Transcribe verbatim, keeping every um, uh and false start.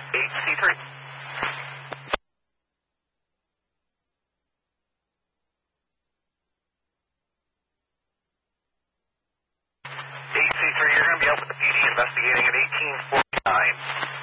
eight C three. eight C three, you're going to be up with the P D investigating at eighteen forty-nine.